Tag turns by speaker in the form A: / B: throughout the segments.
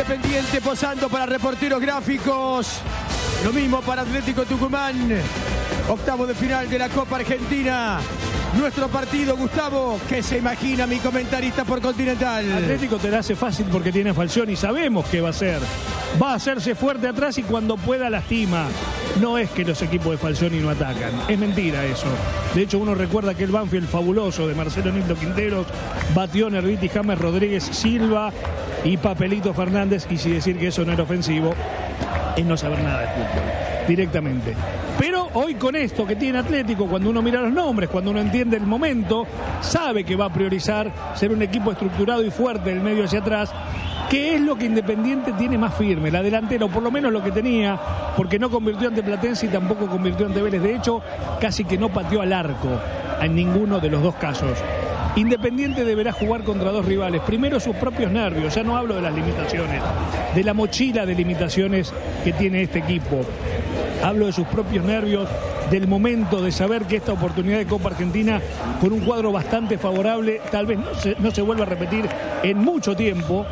A: Independiente posando para reporteros gráficos. Lo mismo para Atlético Tucumán. Octavo de final de la Copa Argentina. Nuestro partido, Gustavo, ¿qué se imagina mi comentarista por Continental?
B: Atlético te la hace fácil porque tiene a Falcioni y sabemos qué va a hacer. Va a hacerse fuerte atrás y cuando pueda lastima. No es que los equipos de Falcioni no atacan, es mentira eso. De hecho, uno recuerda que el Banfield fabuloso de Marcelo Nildo Quinteros batió Nerviti, James Rodríguez, Silva y Papelito Fernández, y si decir que eso no era ofensivo es no saber nada de fútbol, directamente. Pero hoy con esto que tiene Atlético, cuando uno mira los nombres, cuando uno entiende el momento, sabe que va a priorizar ser un equipo estructurado y fuerte del medio hacia atrás, que es lo que Independiente tiene más firme, la delantera, o por lo menos lo que tenía, porque no convirtió ante Platense y tampoco convirtió ante Vélez. De hecho, casi que no pateó al arco en ninguno de los dos casos. Independiente deberá jugar contra dos rivales. Primero, sus propios nervios, ya no hablo de las limitaciones, de la mochila de limitaciones que tiene este equipo. Hablo de sus propios nervios, del momento de saber que esta oportunidad de Copa Argentina, con un cuadro bastante favorable, tal vez no se vuelva a repetir en mucho tiempo,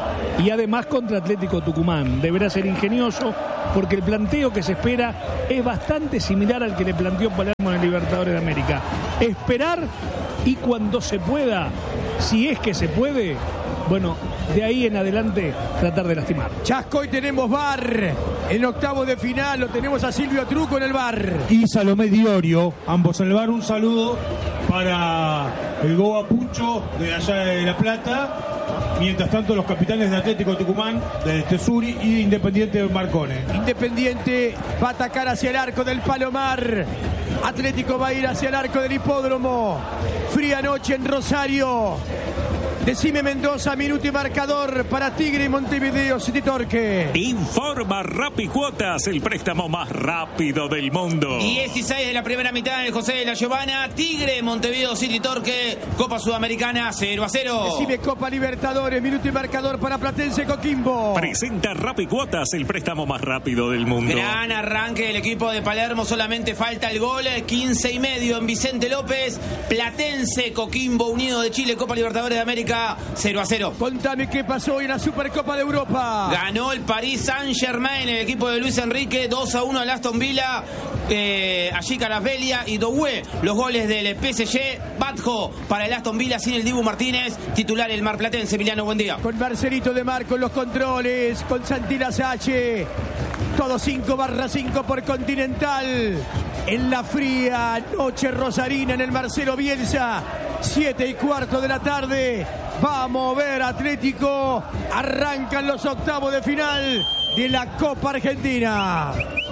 B: y además contra Atlético Tucumán. Deberá ser ingenioso porque el planteo que se espera es bastante similar al que le planteó Palermo en el Libertadores de América. Esperar y cuando se pueda, si es que se puede, bueno, de ahí en adelante tratar de lastimar.
A: Chasco, hoy tenemos VAR. En octavo de final lo tenemos a Silvio Truco en el VAR.
C: Y Salomé Diorio, ambos en el VAR. Un saludo para el Goa Pucho de allá de La Plata. Mientras tanto, los capitanes de Atlético Tucumán, de Tesuri, y de Independiente de Marcone.
A: Independiente va a atacar hacia el arco del Palomar. Atlético va a ir hacia el arco del Hipódromo. Fría noche en Rosario. Decime Mendoza, minuto y marcador para Tigre y Montevideo City Torque.
D: Informa Rapicuotas, el préstamo más rápido del mundo.
E: 16 de la primera mitad en el José de la Giovana. Tigre, Montevideo City Torque, Copa Sudamericana 0-0.
A: Decime Copa Libertadores, minuto y marcador para Platense Coquimbo.
D: Presenta Rapicuotas, el préstamo más rápido del mundo.
E: Gran arranque del equipo de Palermo, solamente falta el gol. 15:30 en Vicente López. Platense, Coquimbo, Unido de Chile, Copa Libertadores de América 0-0.
A: Contame qué pasó hoy en la Supercopa de Europa.
E: Ganó el Paris Saint-Germain, el equipo de Luis Enrique, 2-1 al Aston Villa. Allí Carasvelia y Doué, los goles del PSG. Batjo para el Aston Villa sin el Dibu Martínez, titular el marplatense. Emiliano, buen día.
A: Con Marcelito de Marco en los controles, con Santina Sache, todo 5/5 por Continental. En la fría noche rosarina en el Marcelo Bielsa, 7:15 de la tarde. Vamos a ver Atlético. Arrancan los octavos de final de la Copa Argentina.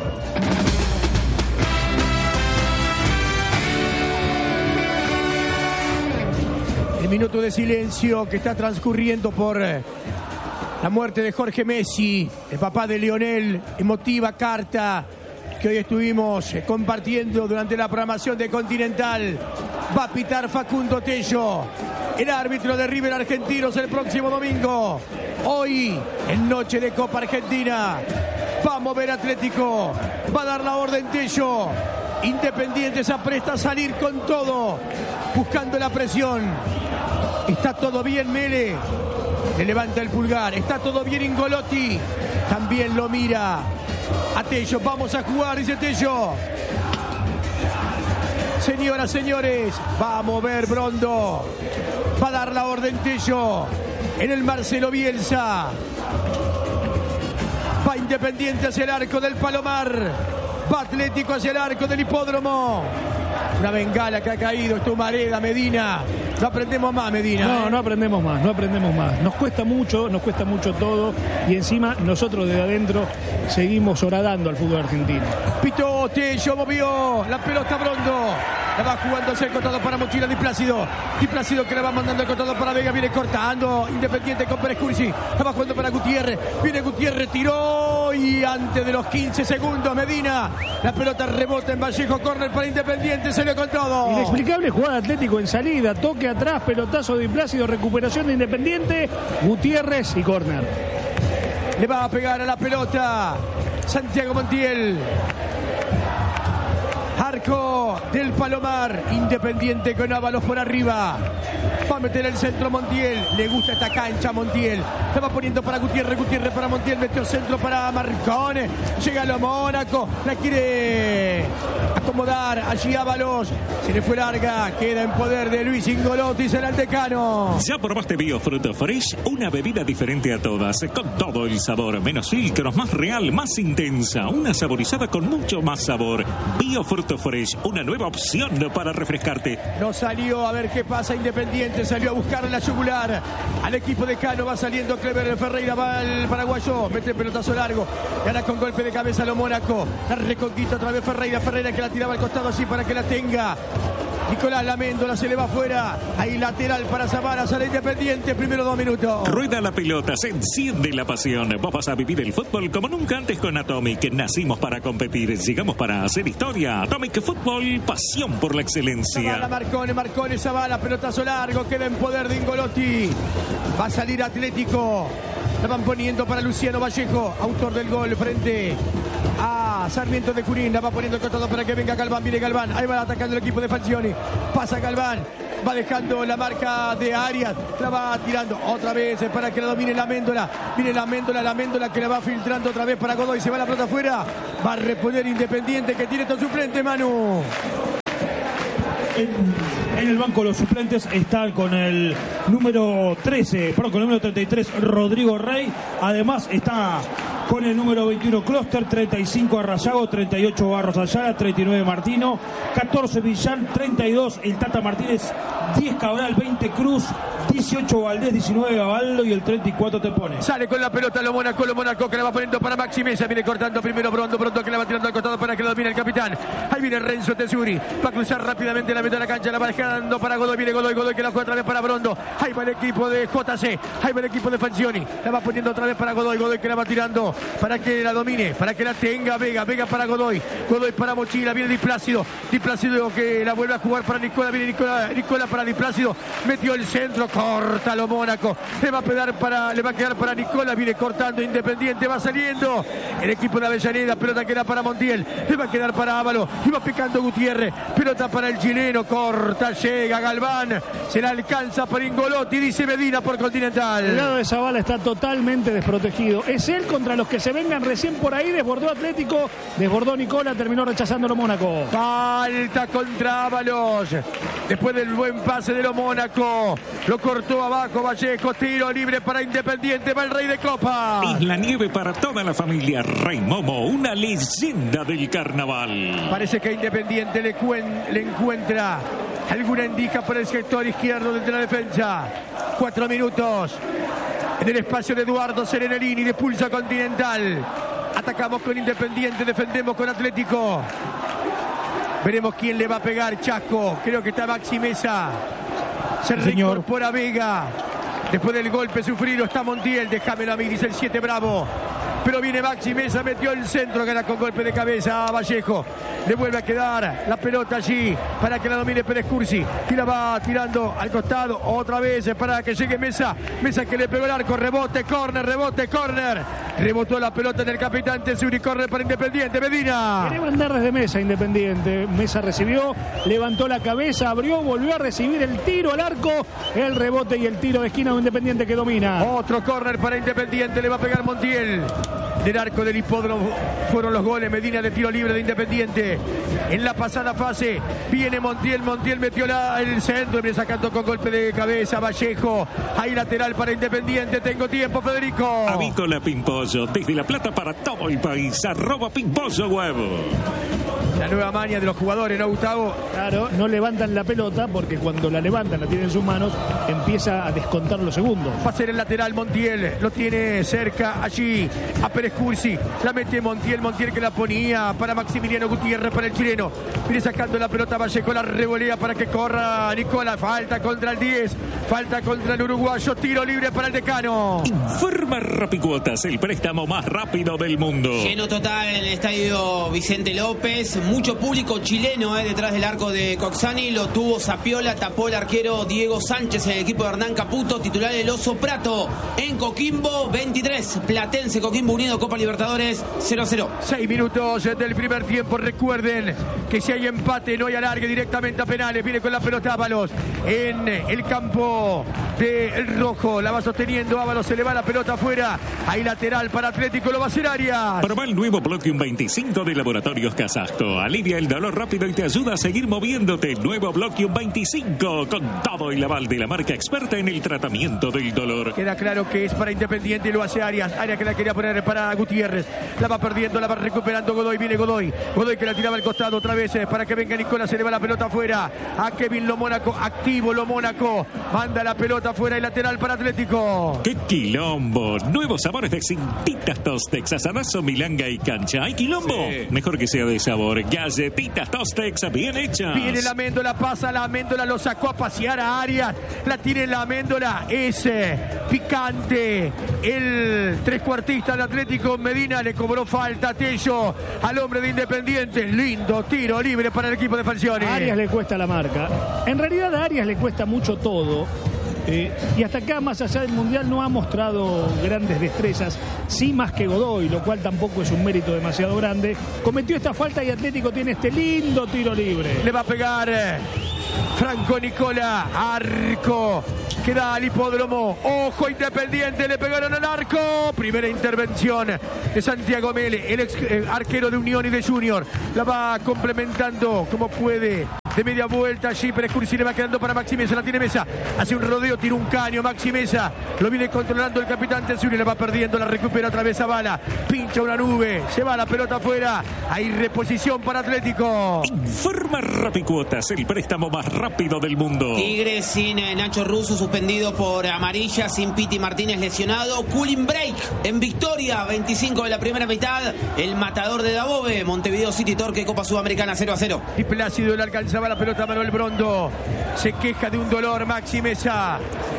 A: El minuto de silencio que está transcurriendo por la muerte de Jorge Messi, el papá de Lionel, emotiva carta que hoy estuvimos compartiendo durante la programación de Continental. Va a pitar Facundo Tello, el árbitro de River Argentinos, el próximo domingo. Hoy, en noche de Copa Argentina, vamos a ver Atlético. Va a dar la orden Tello. Independiente se apresta a salir con todo, buscando la presión. ¿Está todo bien, Mele? Le levanta el pulgar. ¿Está todo bien, Ingolotti? También lo mira a Tello. Vamos a jugar, dice Tello. Señoras, señores, vamos a ver Brondo. Va a dar la orden Tello en el Marcelo Bielsa. Va Independiente hacia el arco del Palomar. Va Atlético hacia el arco del Hipódromo. Una bengala que ha caído. Estumareda, Medina. No aprendemos más, Medina.
B: No aprendemos más, no aprendemos más. Nos cuesta mucho todo. Y encima nosotros desde adentro seguimos horadando al fútbol argentino.
A: Pitó, Tello movió la pelota Brondo. La va jugando hacia el costado para Mochila Di Plácido. Di Plácido que la va mandando al costado para Vega. Viene cortando Independiente con Pérez Cursi. La va jugando para Gutiérrez. Viene Gutiérrez, tiró. Y antes de los 15 segundos, Medina. La pelota rebota en Vallejo. Córner para Independiente. Se le con todo.
B: Inexplicable jugada Atlético en salida. Toque atrás, pelotazo de Di Plácido. Recuperación de Independiente. Gutiérrez y córner.
A: Le va a pegar a la pelota Santiago Montiel. Arco del Palomar. Independiente con Ábalos por arriba. Va a meter el centro Montiel. Le gusta esta cancha Montiel. La va poniendo para Gutiérrez. Gutiérrez para Montiel. Metió centro para Marcone. Llega lo Mónaco. La quiere acomodar. Allí Ábalos. Se le fue larga. Queda en poder de Luis Ingolotti. Será el decano.
D: ¿Ya probaste Biofruto Fresh? Una bebida diferente a todas, con todo el sabor, menos filtros, más real, más intensa, una saborizada con mucho más sabor. Biofruto Fresh, una nueva opción para refrescarte.
A: No salió, a ver qué pasa Independiente, salió a buscar la yugular al equipo de Cano, va saliendo Clever Ferreira, va el paraguayo, mete pelotazo largo, gana con golpe de cabeza lo Mónaco, la reconquista otra vez Ferreira que la tiraba al costado así para que la tenga. Nicolás Laméndola se le va afuera. Ahí lateral para Zavala. Sale Independiente. Primero 2 minutos.
D: Rueda la pelota. Se enciende la pasión. Vos vas a vivir el fútbol como nunca antes con Atomic. Nacimos para competir. Llegamos para hacer historia. Atomic Fútbol. Pasión por la excelencia.
A: Zavala, Marcone, Zavala. Pelotazo largo. Queda en poder de Ingolotti. Va a salir Atlético. La van poniendo para Luciano Vallejo. Autor del gol frente a Sarmiento de Junín. La va poniendo el costado para que venga Galván. Viene Galván. Ahí va atacando el equipo de Falcioni. Pasa Galván. Va dejando la marca de Arias. La va tirando otra vez para que la domine Laméndola. Viene Laméndola que la va filtrando otra vez para Godoy. Se va la pelota afuera. Va a reponer Independiente que tiene todo suplente, Manu.
C: En el banco los suplentes están con el número 13, con el número 33 Rodrigo Rey. Además está con el número 21 Closter, 35 Arrayago, 38 Barros Ayala, 39 Martino, 14 Villán, 32 el Tata Martínez, 10 Cabral, 20 Cruz, 18 Valdés, 19 Gabaldo y el 34 Tepone.
A: Sale con la pelota lo Mónaco que la va poniendo para Maxi Mesa. Viene cortando primero Brondo que la va tirando al costado para que lo domine el capitán. Ahí viene Renzo Tesuri. Va a cruzar rápidamente la mitad de la cancha. La va dejando para Godoy. Viene Godoy que la juega otra vez para Brondo. Ahí va el equipo de JC. Ahí va el equipo de Falcioni. La va poniendo otra vez para Godoy que la va tirando para que la domine, para que la tenga Vega para Godoy para Mochila. Viene Di Plácido que la vuelve a jugar para Nicola. Viene Nicola para Di Plácido. Metió el centro. Corta lo Mónaco. Le va a quedar para Nicola. Viene cortando Independiente. Va saliendo el equipo de Avellaneda. Pelota que era para Montiel. Le va a quedar para Ávalo. Y va picando Gutiérrez. Pelota para el chileno. Corta. Llega Galván. Se la alcanza para Ingolotti. Dice Medina por Continental.
B: El lado de Zavala está totalmente desprotegido. Es él contra los que se vengan recién por ahí. Desbordó Atlético. Desbordó Nicola. Terminó rechazando lo Mónaco.
A: Falta contra Ábalos. Después del buen pase de lo Mónaco. Lo cortó abajo Vallejo. Tiro libre para Independiente. Va el Rey de Copa.
D: Isla Nieve para toda la familia. Rey Momo, una leyenda del carnaval.
A: Parece que Independiente le encuentra alguna indica por el sector izquierdo de la defensa. 4 minutos. En el espacio de Eduardo Serenelini de Pulso Continental. Atacamos con Independiente. Defendemos con Atlético. Veremos quién le va a pegar. Chasco. Creo que está Maxi Mesa. Se reincorpora Vega. Después del golpe sufrido está Montiel. Déjamelo a mí, dice el 7 Bravo. Pero viene Maxi Mesa, metió el centro, gana con golpe de cabeza a Vallejo. Le vuelve a quedar la pelota allí para que la domine Pérez Cursi. Y la va tirando al costado otra vez para que llegue Mesa. Mesa que le pegó el arco, rebote, córner. Rebotó la pelota en el capitán Tesuri, córner para Independiente. Medina.
B: Quiere mandar desde Mesa Independiente. Mesa recibió, levantó la cabeza, abrió, volvió a recibir el tiro al arco, el rebote y el tiro de esquina de Independiente que domina.
A: Otro córner para Independiente, le va a pegar Montiel. Del arco del hipódromo fueron los goles. Medina de tiro libre de Independiente. En la pasada fase viene Montiel metió el centro, viene sacando con golpe de cabeza Vallejo. Ahí lateral para Independiente. Tengo tiempo, Federico.
D: Avícola Pimpollo, desde La Plata para todo el país. @Pimpollo Huevo.
A: La nueva maña de los jugadores, ¿no, Gustavo?
B: Claro, no levantan la pelota porque cuando la levantan, la tienen en sus manos, empieza a descontar los segundos.
A: Va a ser el lateral Montiel, lo tiene cerca allí a Pérez Cursi. La mete Montiel que la ponía para Maximiliano Gutiérrez, para el chileno. Viene sacando la pelota Vallejo, la revolea para que corra Nicola. Falta contra el 10, falta contra el uruguayo. Tiro libre para el decano.
D: Informa Rapicuotas, el préstamo más rápido del mundo.
E: Lleno total en el estadio Vicente López. mucho público chileno detrás del arco de Coxani. Lo tuvo Zapiola, tapó el arquero Diego Sánchez en el equipo de Hernán Caputo. Titular el Oso Prato en Coquimbo 23. Platense Coquimbo Unido, Copa Libertadores 0-0.
A: 6 minutos del primer tiempo. Recuerden que si hay empate no hay alargue, directamente a penales. Viene con la pelota Ábalos en el campo del rojo. La va sosteniendo Ábalos, se le va la pelota afuera. Hay lateral para Atlético, lo va a hacer Arias.
D: Probá el nuevo Bloquium 25 de Laboratorios Casasco. Alivia el dolor rápido y te ayuda a seguir moviéndote. Nuevo Bloquium 25 con todo el aval de la marca experta en el tratamiento del dolor.
A: Queda claro que es para Independiente y lo hace Arias. Arias que la quería poner para Gutiérrez. La va perdiendo, la va recuperando Godoy. Viene Godoy. Godoy que la tiraba al costado otra vez para que venga Nicolás. Se le va la pelota afuera a Kevin Lo Mónaco. Activo Lo Mónaco. Manda la pelota afuera y lateral para Atlético.
D: ¡Qué quilombo! Nuevos sabores de Cintitas Tostex, asadazo, milanga y cancha. ¿Hay quilombo? Sí. Mejor que sea de sabor. Galletitas Tostex bien hechas.
A: Viene la Améndola, pasa la Améndola, lo sacó a pasear a Arias. La tiene la Améndola. Es picante. El trescuartista del Atlético Medina le cobró falta a Tello al hombre de Independiente. Lindo tiro libre para el equipo de Falcioni.
B: A Arias le cuesta la marca. En realidad a Arias le cuesta mucho todo. Y hasta acá, más allá del Mundial, no ha mostrado grandes destrezas, sí más que Godoy, lo cual tampoco es un mérito demasiado grande. Cometió esta falta y Atlético tiene este lindo tiro libre.
A: Le va a pegar Franco Nicola, arco, queda al hipódromo, ojo Independiente, le pegaron al arco. Primera intervención de Santiago Mele, el ex arquero de Unión y de Junior. La va complementando como puede. De media vuelta allí, pero Escursi le va quedando para Maxi Mesa, la tiene Mesa, hace un rodeo, tira un caño, Maxi Mesa, lo viene controlando el capitán Tesuri, le va perdiendo, la recupera otra vez a Bala, pincha una nube, se va la pelota afuera, hay reposición para Atlético.
D: Informa Rapicuotas, el préstamo más rápido del mundo.
E: Tigre sin Nacho Russo, suspendido por amarilla, sin Piti Martínez lesionado, cooling break en victoria, 25 de la primera mitad, el matador de Dabove, Montevideo City Torque, Copa Sudamericana 0-0.
A: Y Plácido le alcanzaba la pelota a Manuel Brondo, se queja de un dolor Maxi Mesa.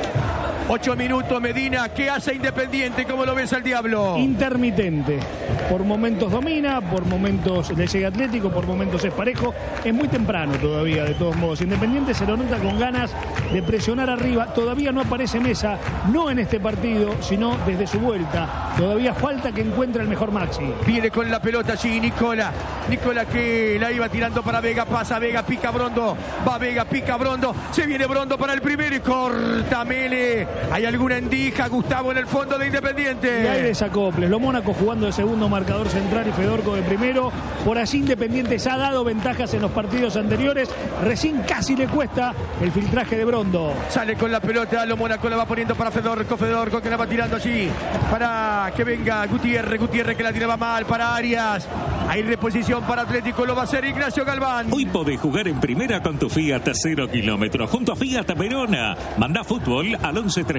A: 8 minutos Medina, ¿qué hace Independiente? ¿Cómo lo ves al Diablo?
B: Intermitente, por momentos domina, por momentos le llega Atlético, por momentos es parejo, es muy temprano todavía de todos modos. Independiente se lo nota con ganas de presionar arriba, todavía no aparece Mesa, no en este partido, sino desde su vuelta, todavía falta que encuentre el mejor Maxi.
A: Viene con la pelota allí Nicola que la iba tirando para Vega, pasa Vega, pica Brondo, va Vega, pica Brondo, se viene Brondo para el primero y corta Mele. Hay alguna endija, Gustavo, en el fondo de Independiente.
B: Y hay desacoples. Lo Mónaco jugando de segundo marcador central y Fedorco de primero. Por allí Independiente se ha dado ventajas en los partidos anteriores. Recién casi le cuesta el filtraje de Brondo.
A: Sale con la pelota, Lo Mónaco la va poniendo para Fedorco que la va tirando allí para que venga Gutiérrez que la tiraba mal para Arias. Hay reposición para Atlético, lo va a hacer Ignacio Galván.
D: Hoy podés jugar en primera con tu Fiat 0 kilómetros junto a Fiat Verona. Mandá fútbol al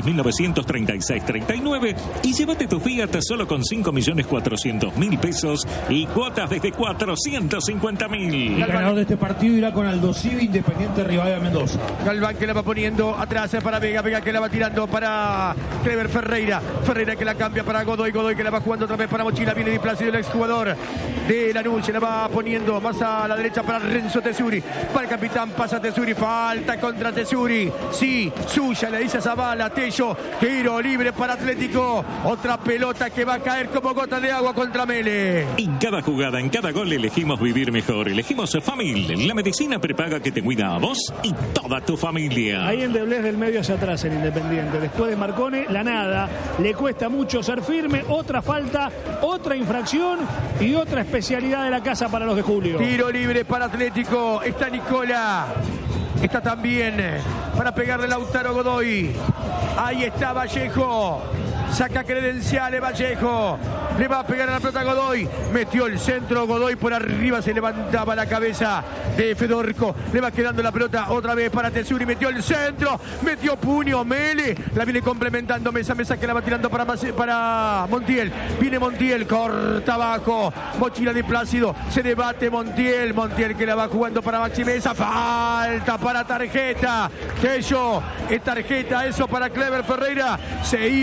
D: 11-3936-39 y llévate tu Fiat solo con 5.400.000 pesos y cuotas desde 450.000.
C: El ganador de este partido irá con Aldo Civi, Independiente Rivadavia Mendoza.
A: Galván que la va poniendo atrás para Vega que la va tirando para Clever Ferreira que la cambia para Godoy que la va jugando otra vez para Mochila, viene Di Plácido, el exjugador de Lanús, se la va poniendo más a la derecha para Renzo Tesuri, para el capitán, pasa Tesuri, falta contra Tesuri, sí, suya, le dice a Zabala, Tello, tiro libre para Atlético, otra pelota que va a caer como gota de agua contra Mele.
D: En cada jugada, en cada gol elegimos vivir mejor, elegimos Famil, la medicina prepaga que te cuida a vos y toda tu familia.
B: Ahí endeblez del medio hacia atrás en Independiente, después de Marcone, la nada, le cuesta mucho ser firme, otra falta, otra infracción y otra especialidad de la casa para los de Julio.
A: Tiro libre para Atlético, está Nicola, está también para pegarle Lautaro Godoy, ahí está Vallejo, saca credenciales Vallejo, le va a pegar a la pelota Godoy, metió el centro Godoy, por arriba se levantaba la cabeza de Fedorco, le va quedando la pelota otra vez para Tesuri, metió el centro, metió puño Mele, la viene complementando Mesa que la va tirando para Montiel, viene Montiel, corta abajo, Mochila de Plácido, se debate Montiel que la va jugando para Maxi Mesa, falta para tarjeta, Tello, es tarjeta eso para Clever Ferreira, se iba de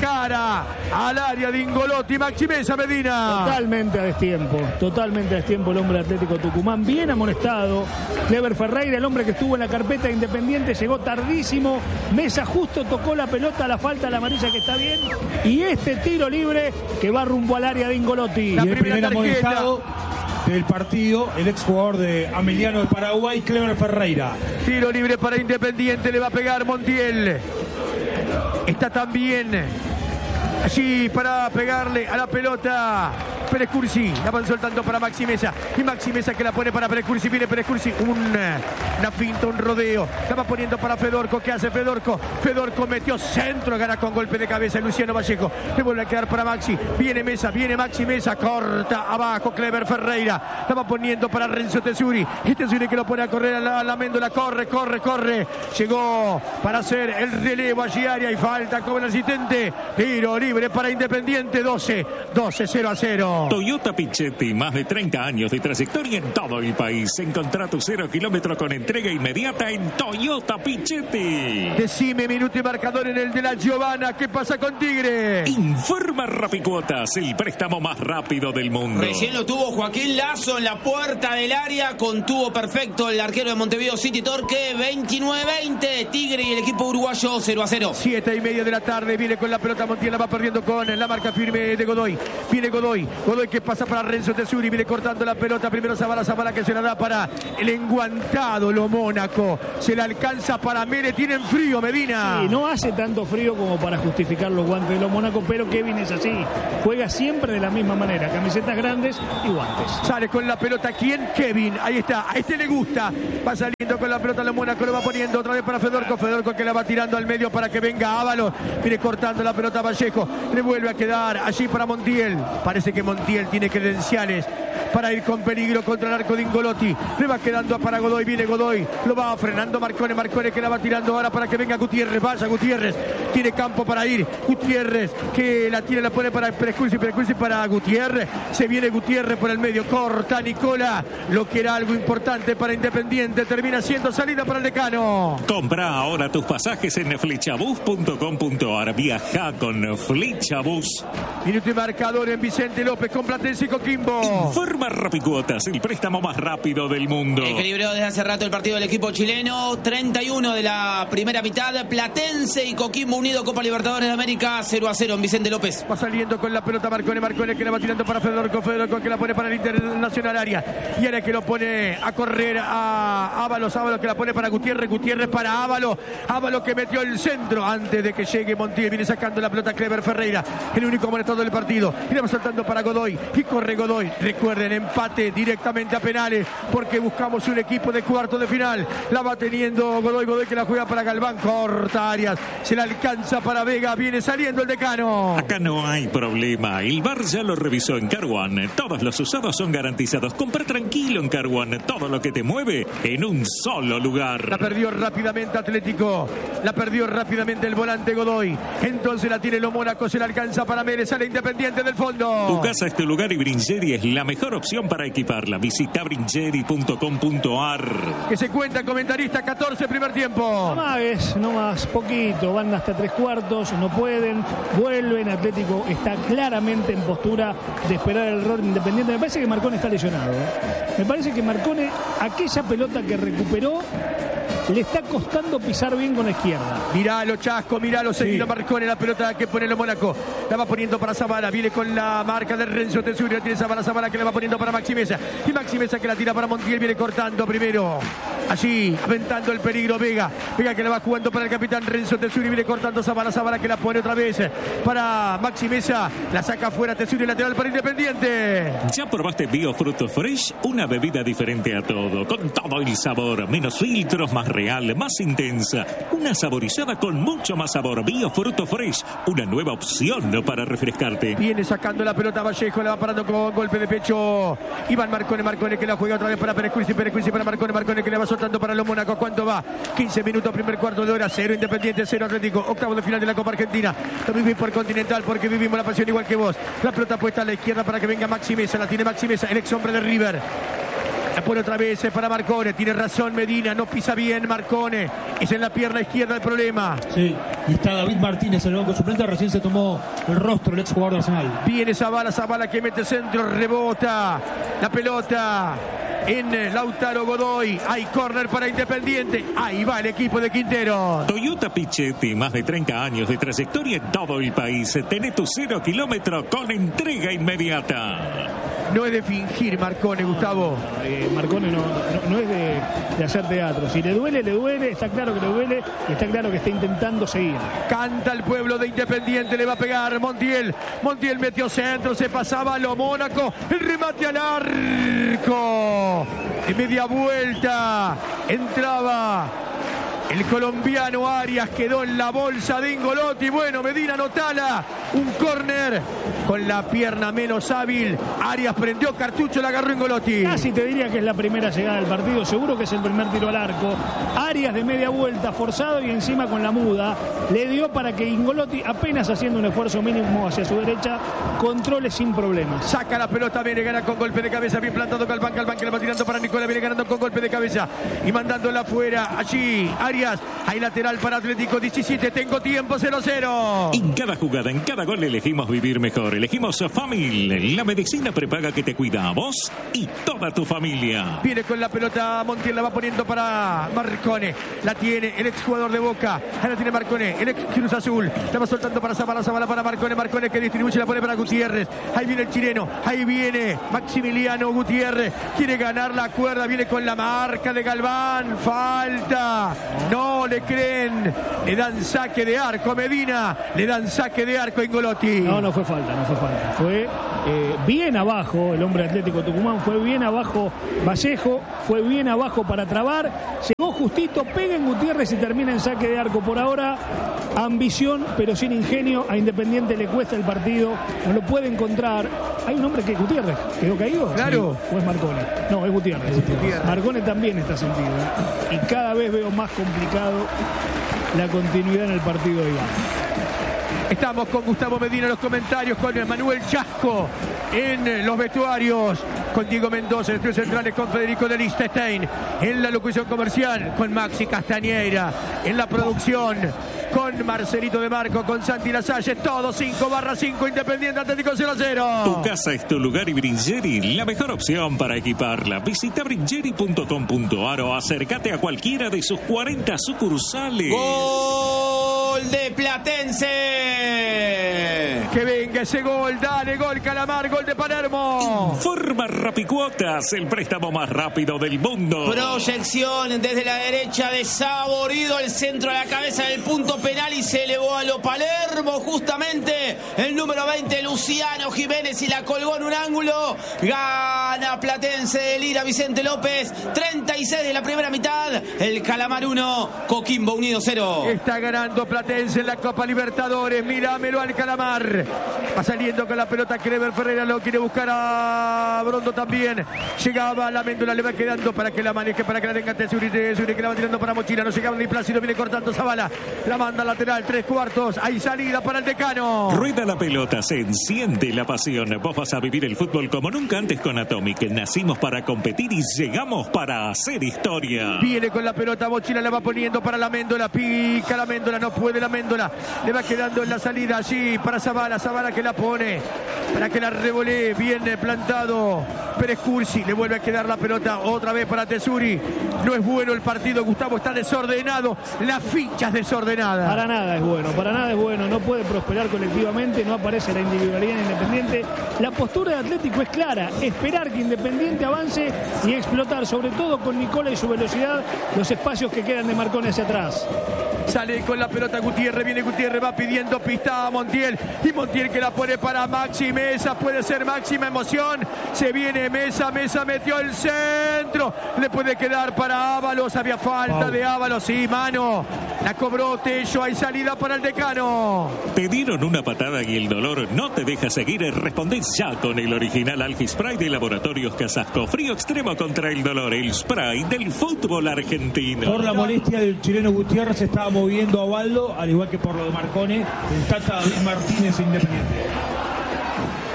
A: cara al área de Ingolotti. Maxi Mesa, Medina.
B: Totalmente a destiempo el hombre Atlético Tucumán, bien amonestado. Clever Ferreira, el hombre que estuvo en la carpeta de Independiente, llegó tardísimo. Mesa justo tocó la pelota, la falta, la amarilla que está bien. Y este tiro libre que va rumbo al área de Ingolotti.
C: Y el primer amonestado del partido, el exjugador de Ameliano de Paraguay, Clever Ferreira.
A: Tiro libre para Independiente, le va a pegar Montiel. Está también allí para pegarle a la pelota Pérez Cursi. La van soltando para Maxi Mesa. Y Maxi Mesa que la pone para Pérez Cursi. Viene Pérez Cursi. Una finta, un rodeo. La va poniendo para Fedorco. ¿Qué hace Fedorco? Fedorco metió centro. Gana con golpe de cabeza Luciano Vallejo. Le vuelve a quedar para Maxi. Viene Mesa. Viene Maxi Mesa. Corta abajo Clever Ferreira. La va poniendo para Renzo Tesuri. Y Tesuri que lo pone a correr a la Méndola. Corre. Llegó para hacer el relevo allí área. Y falta como el asistente. Tiro libre para Independiente. 12-0-0.
D: Toyota Pichetti, más de 30 años de trayectoria en todo el país. Encontrá tu 0 kilómetro con entrega inmediata en Toyota Pichetti.
A: Decime minuto y marcador en el de la Giovanna. ¿Qué pasa con Tigre?
D: Informa Rapicuotas, el préstamo más rápido del mundo.
E: Recién lo tuvo Joaquín Lazo en la puerta del área. Contuvo perfecto el arquero de Montevideo City Torque. 29-20. Tigre y el equipo uruguayo 0-0.
A: 7:30 de la tarde. Viene con la pelota Montiel. La va perdiendo con la marca firme de Godoy. Viene Godoy que pasa para Renzo Tesuri, viene cortando la pelota, primero Zabala que se la da para el enguantado Lo Mónaco, se la alcanza para Mere, tienen frío Medina.
B: Sí, no hace tanto frío como para justificar los guantes de Lo Mónaco, pero Kevin es así, juega siempre de la misma manera, camisetas grandes y guantes.
A: Sale con la pelota, ¿quién? Kevin, ahí está, a este le gusta, va saliendo con la pelota Lo Mónaco, lo va poniendo otra vez para Fedorco que la va tirando al medio para que venga Ábalos, viene cortando la pelota Vallejo, le vuelve a quedar allí para Montiel, parece que Montiel tiene credenciales para ir con peligro contra el arco de Ingolotti. Le va quedando para Godoy, viene Godoy, lo va frenando Marcone que la va tirando ahora para que venga Gutiérrez, vaya Gutiérrez, tiene campo para ir, Gutiérrez que la tira, la pone para Pérez Cursi para Gutiérrez, se viene Gutiérrez por el medio, corta Nicola, lo que era algo importante para Independiente, termina siendo salida para el Decano.
D: Compra ahora tus pasajes en flechabus.com.ar, viaja con Flechabus.
A: Minuto y marcador en Vicente López con Platense y Coquimbo.
D: Informa Rapicuotas, el préstamo más rápido del mundo.
E: Equilibró desde hace rato el partido del equipo chileno. 31 de la primera mitad. Platense y Coquimbo unido, Copa Libertadores de América. 0-0 en Vicente López.
A: Va saliendo con la pelota Marcone que la va tirando para Fedorco que la pone para el Internacional área. Y ahora que lo pone a correr a Ábalos que la pone para Gutiérrez para Ábalos que metió el centro antes de que llegue Montiel. Viene sacando la pelota Clever Ferreira, el único amonestado del partido. Y le va saltando para Godoy y corre Godoy. Recuerden, empate directamente a penales porque buscamos un equipo de cuarto de final. La va teniendo Godoy que la juega para Galván, corta Arias, se la alcanza para Vega, viene saliendo el Decano.
D: Acá no hay problema, el bar ya lo revisó en Car One. Todos los usados son garantizados. Compra tranquilo en Car One, todo lo que te mueve en un solo lugar.
A: La perdió rápidamente Atlético, la perdió rápidamente el volante Godoy, entonces la tiene Lo Mónaco, se la alcanza para Mere, sale Independiente del fondo.
D: Tu casa es tu lugar y Bringeri es la mejor opción para equiparla. Visita bringeri.com.ar.
A: Que se cuenta comentarista, 14 primer tiempo.
B: No más, poquito, van hasta 3/4, no pueden, vuelven, Atlético está claramente en postura de esperar el error Independiente. Me parece que Marcone está lesionado, Me parece que Marcone, aquella pelota que recuperó, le está costando pisar bien con la izquierda.
A: Miralo, Chasco, miralo, seguido Marcone, la pelota que pone Lo Mónaco. La va poniendo para Zabala, viene con la marca de Renzo Tesuri, tiene Zabala que la va poniendo para Maxi Mesa. Y Maxi Mesa que la tira para Montiel, viene cortando primero. Allí, aventando el peligro Vega que la va jugando para el capitán Renzo Tesuri, viene cortando Zabala que la pone otra vez para Maxi Mesa, la saca fuera Tesuri, lateral para Independiente.
D: ¿Ya probaste Biofruto Fresh? Una bebida diferente a todo, con todo el sabor, menos filtros, más real, más intensa, una saborizada con mucho más sabor. Biofruto Fresh, una nueva opción para refrescarte.
A: Viene sacando la pelota Vallejo, la va parando con golpe de pecho Iván Marcone que la juega otra vez para Pérez Cursi para Marcone que le va soltando para Lo Mónaco. ¿Cuánto va? 15 minutos, primer cuarto de hora, 0 Independiente, 0 Atlético, octavo de final de la Copa Argentina. Lo vivimos por Continental porque vivimos la pasión igual que vos. La pelota puesta a la izquierda para que venga Maxi Mesa, la tiene Maxi Mesa, el ex hombre de River. La pone otra vez para Marcone. Tiene razón Medina, no pisa bien Marcone. Es en la pierna izquierda el problema.
C: Sí, y está David Martínez en el banco suplente. Recién se tomó el rostro el ex jugador de Arsenal.
A: Viene Zavala que mete centro, rebota la pelota en Lautaro Godoy. Hay córner para Independiente. Ahí va el equipo de Quintero.
D: Toyota Pichetti, más de 30 años de trayectoria en todo el país. Tené tu 0 kilómetro con entrega inmediata.
A: No es de fingir Marcone, Gustavo.
B: Marcone no es de hacer teatro. Si le duele, está claro que le duele y está claro que está intentando seguir.
A: Canta el pueblo de Independiente, le va a pegar Montiel metió centro, se pasaba lo Mónaco, el remate al arco, de media vuelta, entraba el colombiano Arias, quedó en la bolsa de Ingolotti. Bueno, Medina Notala, un córner con la pierna menos hábil. Arias prendió cartucho, la agarró Ingolotti.
B: Casi te diría que es la primera llegada del partido, seguro que es el primer tiro al arco. Arias de media vuelta, forzado y encima con la muda, le dio para que Ingolotti, apenas haciendo un esfuerzo mínimo hacia su derecha, controle sin problemas.
A: Saca la pelota, viene gana con golpe de cabeza, bien plantado Galván que la va tirando para Nicola, viene ganando con golpe de cabeza y mandándola afuera. Allí Arias, hay lateral para Atlético 17, tengo tiempo 0-0.
D: En cada jugada, en cada gol elegimos vivir mejor. Elegimos Famil, la medicina prepaga que te cuida a vos y toda tu familia.
A: Viene con la pelota Montiel, la va poniendo para Marcone. La tiene el exjugador de Boca. Ahí la tiene Marcone, el ex Cruz Azul. La va soltando para Zavala para Marcone que distribuye, la pone para Gutiérrez. Ahí viene el chileno, ahí viene Maximiliano Gutiérrez. Quiere ganar la cuerda, viene con la marca de Galván. Falta. No le creen. Le dan saque de arco a Medina. Le dan saque de arco a Ingolotti.
B: No fue falta. Fue bien abajo el hombre Atlético Tucumán, fue bien abajo Vallejo, fue bien abajo para trabar, llegó justito, pega en Gutiérrez y termina en saque de arco. Por ahora, ambición pero sin ingenio. A Independiente le cuesta el partido, no lo puede encontrar. Hay un hombre que es Gutiérrez, quedó caído.
A: Claro.
B: Sí. ¿O es Marcone? No, es Gutiérrez. Marcone también está sentido, y cada vez veo más complicado la continuidad en el partido de Iván.
A: Estamos con Gustavo Medina en los comentarios, con Manuel Chasco en los vestuarios, con Diego Mendoza en estudios centrales, con Federico de Liechtenstein en la locución comercial, con Maxi Castañeira en la producción, con Marcelito de Marco, con Santi Lasalle, todo 5/5, Independiente Atlético 0-0.
D: Tu casa es tu lugar y Bringeri, la mejor opción para equiparla. Visita bringeri.com.ar o acércate a cualquiera de sus 40 sucursales.
E: Gol de Platense.
A: Que venga ese gol, dale gol Calamar, gol de Palermo.
D: Informa Rapicuotas, el préstamo más rápido del mundo.
E: Proyección desde la derecha de Saborido, el centro a la cabeza del punto penal y se elevó a lo Palermo, justamente el número 20 Luciano Jiménez y la colgó en un ángulo. Gana Platense de Lira, Vicente López, 36 de la primera mitad, el Calamar 1, Coquimbo Unido 0.
A: Está ganando Platense en la Copa Libertadores, míramelo al Calamar. Va saliendo con la pelota Kreber Ferreira, lo quiere buscar a Brondo también. Llegaba la Méndula, le va quedando para que la maneje, para que la tenga Tesuri que la va tirando para Mochila. No llegaba ni Plácido, viene cortando Zavala. La manda lateral, 3/4. Hay salida para el Decano.
D: Rueda la pelota, se enciende la pasión. Vos vas a vivir el fútbol como nunca antes con Atomic. Nacimos para competir y llegamos para hacer historia.
A: Viene con la pelota Mochila, la va poniendo para la Méndola. Pica la Méndola, no puede la Méndola. Le va quedando en la salida allí para Zavala. Zavala que la pone para que la revolee. Bien plantado Pérez Cursi. Le vuelve a quedar la pelota otra vez para Tesuri. No es bueno el partido, Gustavo, está desordenado. Las fichas desordenadas.
B: Para nada es bueno. No puede prosperar colectivamente, no aparece la individualidad en Independiente. La postura de Atlético es clara: esperar que Independiente avance y explotar, sobre todo con Nicola y su velocidad, los espacios que quedan de Marcone hacia atrás.
A: Sale con la pelota Gutiérrez, viene Gutiérrez, va pidiendo pista a Montiel. Y Montiel que la pone para Maxi Mesa, puede ser máxima emoción. Se viene Mesa metió el centro. Le puede quedar para Ábalos, había falta de Ábalos, sí, mano. La cobró Tello, hay salida para el Decano.
D: Te dieron una patada y el dolor no te deja seguir. Respondés ya con el original Algispray de Laboratorios Casasco. Frío extremo contra el dolor, el spray del fútbol argentino.
C: Por la molestia del chileno Gutiérrez se estaba moviendo a Baldo, al igual que por lo de Marcone, el Tata David Martínez Independiente.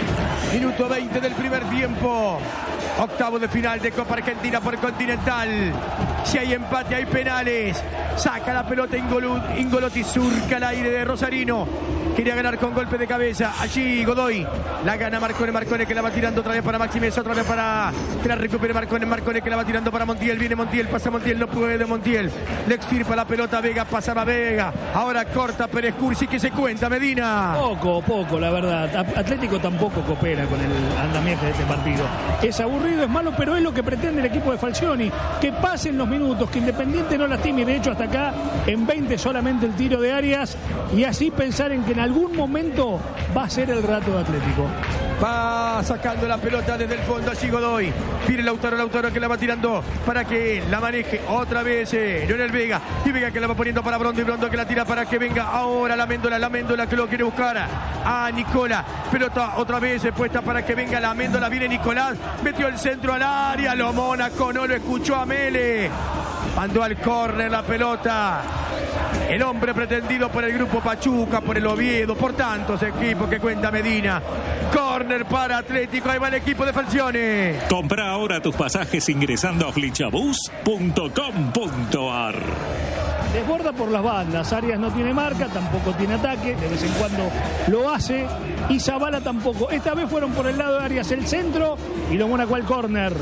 A: Minuto 20 del primer tiempo. Octavo de final de Copa Argentina por Continental. Si hay empate, hay penales. Saca la pelota Ingolotti, surca al aire de Rosarino. Quería ganar con golpe de cabeza. Allí Godoy. La gana Marcone que la va tirando otra vez para Maxi Mesa. Otra vez para que la recupere Marcone que la va tirando para Montiel. Viene Montiel, pasa Montiel, no puede Montiel. Le extirpa la pelota Vega, pasaba Vega. Ahora corta Pérez Cursi. ¿Qué se cuenta, Medina?
B: Poco, la verdad. Atlético tampoco coopera con el andamiaje de este partido. Es aburrido, es malo, pero es lo que pretende el equipo de Falcioni. Que pasen los minutos, que Independiente no lastime. De hecho, hasta acá en 20 solamente el tiro de Arias. Y así pensar en que en algún momento va a ser el rato de Atlético.
A: Va sacando la pelota desde el fondo allí Godoy. Pide Lautaro que la va tirando para que la maneje otra vez Leonel Vega. Y Vega que la va poniendo para Brondo y Brondo que la tira para que venga ahora la Méndola que lo quiere buscar a Nicola. Pelota otra vez puesta para que venga la Méndola. Viene Nicolás, metió el centro al área. Lo Mónaco no lo escuchó a Mele. Mandó al córner la pelota. El hombre pretendido por el grupo Pachuca, por el Oviedo, por tantos equipos que cuenta Medina. Córner para Atlético, ahí va el equipo de Falcioni.
D: Compra ahora tus pasajes ingresando a flechabus.com.ar.
B: Desborda por las bandas. Arias no tiene marca, tampoco tiene ataque. De vez en cuando lo hace. Y Zavala tampoco. Esta vez fueron por el lado de Arias el centro y lo Mónaco al córner.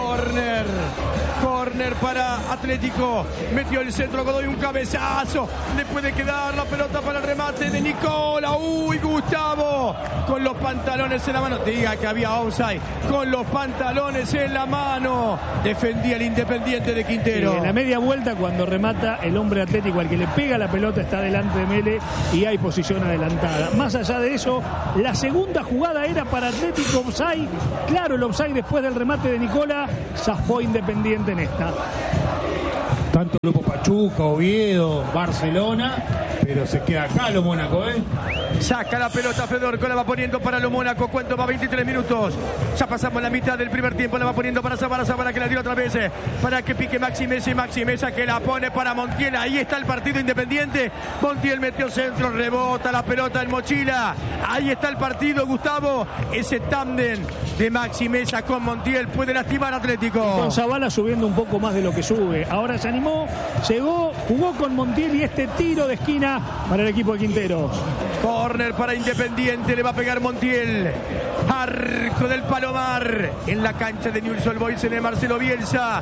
A: Córner para Atlético. Metió el centro Godoy, un cabezazo. Le puede quedar la pelota para el remate de Nicola. Uy, Gustavo. Con los pantalones en la mano. Diga que había offside. Con los pantalones en la mano. Defendía el Independiente de Quintero.
B: En la media vuelta, cuando remata el hombre Atlético, al que le pega la pelota, está delante de Mele y hay posición adelantada. Más allá de eso, la segunda jugada era para Atlético, offside. Claro, el offside después del remate de Nicola. Zafó Independiente en esta.
C: Tanto el grupo Pachuca, Oviedo, Barcelona, pero se queda acá lo Mónaco,
A: Saca la pelota Fedorco, la va poniendo para lo Mónaco. ¿Cuánto va? 23 minutos. Ya pasamos la mitad del primer tiempo. La va poniendo para Zavala que la tira otra vez. Para que pique Maxi Mesa que la pone para Montiel. Ahí está el partido Independiente. Montiel metió centro, rebota la pelota en Mochila. Ahí está el partido, Gustavo. Ese tándem de Maxi Mesa con Montiel puede lastimar a Atlético.
B: Con Zavala subiendo un poco más de lo que sube. Ahora se animó, llegó, jugó con Montiel y este tiro de esquina para el equipo de Quintero.
A: Córner para Independiente, le va a pegar Montiel. Arco del Palomar en la cancha de Newell's Old Boys de Marcelo Bielsa.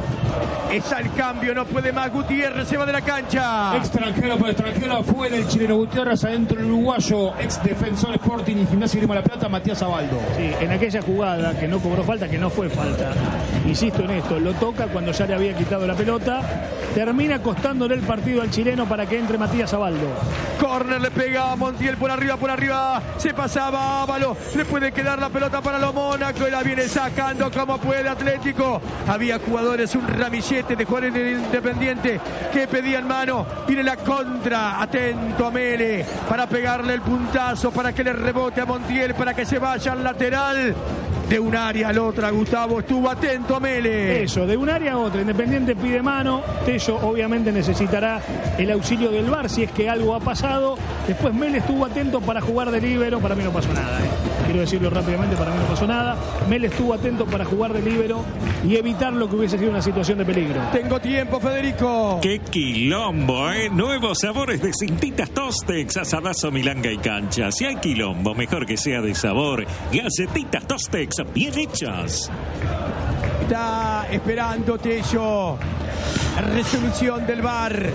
A: Está el cambio, no puede más. Gutiérrez se va de la cancha.
C: Extranjero por extranjero, fuera el chileno Gutiérrez, adentro el uruguayo, ex defensor Sporting y Gimnasia Grima La Plata, Matías Abaldo.
B: Sí, en aquella jugada que no cobró falta, que no fue falta, insisto en esto, lo toca cuando ya le había quitado la pelota, termina costándole el partido al chileno para que entre Matías Abaldo.
A: Córner, le pega a Montiel por arriba, se pasaba Ávalo, le puede quedar la pelota para lo Mónaco y la viene sacando como puede Atlético. Había jugadores, un ramillete de jugadores del Independiente que pedían mano. Viene la contra, atento a Mele para pegarle el puntazo, para que le rebote a Montiel, para que se vaya al lateral. De un área al otra, Gustavo, estuvo atento a Mele.
B: Eso, de un área a otra, Independiente pide mano. Tello obviamente necesitará el auxilio del VAR si es que algo ha pasado. Después Mele estuvo atento para jugar de líbero, para mí no pasó nada, quiero decirlo rápidamente, para mí no pasó nada. Mele estuvo atento para jugar de líbero y evitar lo que hubiese sido una situación de peligro.
A: Tengo tiempo, Federico.
D: ¡Qué quilombo, Nuevos sabores de Cintitas Tostex, asadazo, milanga y cancha. Si hay quilombo, mejor que sea de sabor. Galletitas Tostex, bien hechas.
A: Está esperando Tello. Resolución del VAR.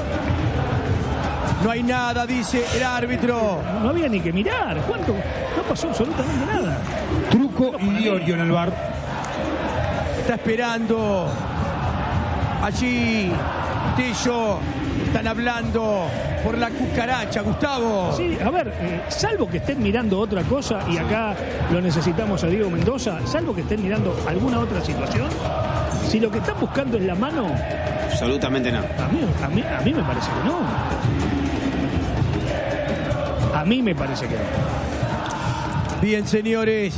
A: No hay nada, dice el árbitro.
B: No había ni que mirar. ¿Cuánto? No pasó absolutamente nada.
C: Truco y Diorio en el VAR.
A: Está esperando. Allí Tello. Están hablando por la cucaracha, Gustavo.
B: Sí, a ver, salvo que estén mirando otra cosa, y acá lo necesitamos a Diego Mendoza, salvo que estén mirando alguna otra situación, si lo que están buscando es la mano...
E: Absolutamente no.
B: A mí me parece que no. A mí me parece que no.
A: Bien, señores.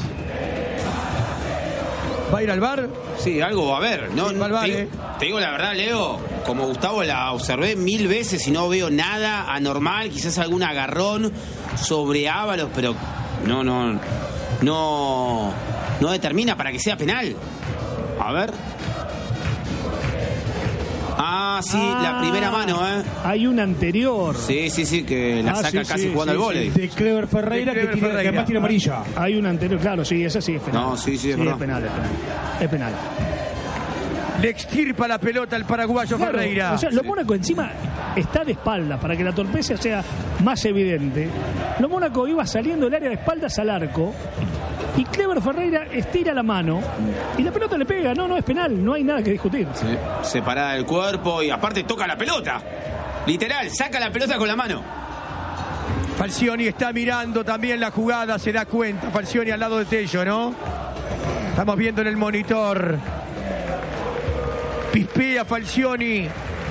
A: ¿Va a ir al VAR?
E: Sí, algo va a haber. No,
A: sí,
E: te digo la verdad, Leo, como Gustavo la observé 1000 veces y no veo nada anormal, quizás algún agarrón sobre Ábalos, pero no determina para que sea penal. A ver. Ah, sí, la primera mano,
B: Hay una anterior.
E: Sí, que la saca casi jugando al vóley.
C: De Clever Ferreira, que además tiene amarilla.
B: Hay una anterior, claro, sí, esa sí es penal.
E: No, sí, es verdad.
B: Es penal.
A: Le extirpa la pelota al paraguayo
B: Claro,
A: Ferreira.
B: O sea, lo Mónaco encima está de espaldas para que la torpeza sea más evidente. Lo Mónaco iba saliendo del área de espaldas al arco y Clever Ferreira estira la mano y la pelota le pega. No es penal, no hay nada que discutir.
E: Sí, separada del cuerpo y aparte toca la pelota. Literal, saca la pelota con la mano.
A: Falcioni está mirando también la jugada, se da cuenta. Falcioni al lado de Tello, ¿no? Estamos viendo en el monitor. Pispea Falcioni.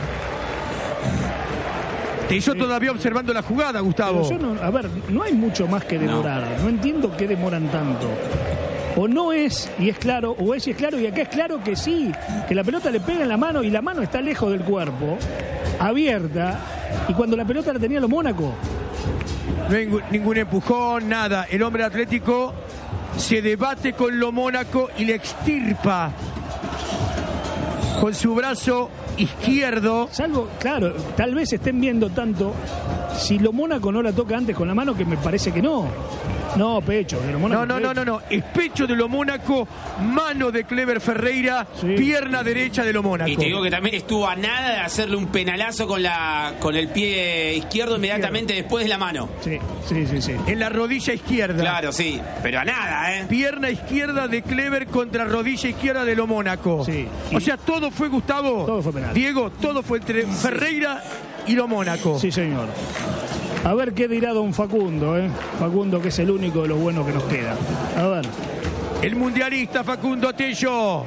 A: Tello todavía observando la jugada, Gustavo.
B: No hay mucho más que demorar. No entiendo qué demoran tanto. O no es, y es claro, o es y es claro, y acá es claro que sí, que la pelota le pega en la mano y la mano está lejos del cuerpo, abierta, y cuando la pelota la tenía lo Mónaco.
A: No hay ningún empujón, nada. El hombre atlético se debate con lo Mónaco y le extirpa con su brazo izquierdo.
B: Salvo, claro, tal vez estén viendo tanto si lo Mónaco no la toca antes con la mano, que me parece que no. No, pecho de lo Mónaco.
A: No. Es pecho de lo Mónaco, mano de Clever Ferreira, pierna derecha de lo Mónaco.
E: Y te digo que también estuvo a nada de hacerle un penalazo con el pie izquierdo inmediatamente después de la mano.
B: Sí.
A: En la rodilla izquierda.
E: Claro, sí, pero a nada,
A: Pierna izquierda de Clever contra rodilla izquierda de lo Mónaco.
B: Sí.
A: O sea, todo fue, Gustavo.
B: Todo fue penal.
A: Diego, todo fue entre Ferreira y lo Mónaco.
B: Sí, señor. A ver qué dirá don Facundo, Facundo, que es el único de los buenos que nos queda. A ver.
A: El mundialista Facundo Tello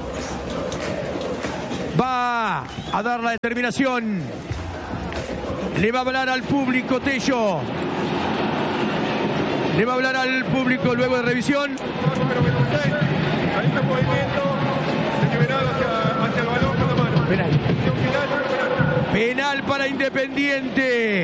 A: va a dar la determinación. Le va a hablar al público Tello. Le va a hablar al público luego de revisión. Penal. Penal para Independiente.